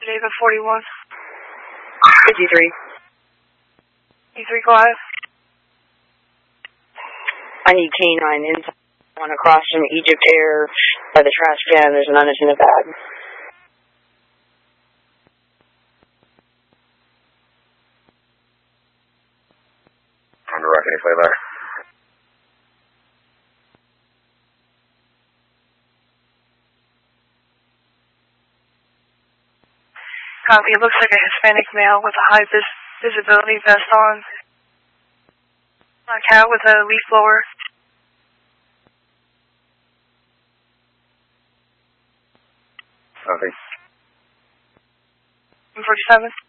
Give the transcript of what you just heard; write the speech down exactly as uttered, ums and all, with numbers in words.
David forty-one. fifty-three. fifty-three, go ahead. I need canine inside. One across from Egypt Air by the trash can. There's an unattended bag. On the rock, any play there? Copy. It looks like a Hispanic male with a high vis visibility vest on. A cat with a leaf blower. Nothing. forty-seven.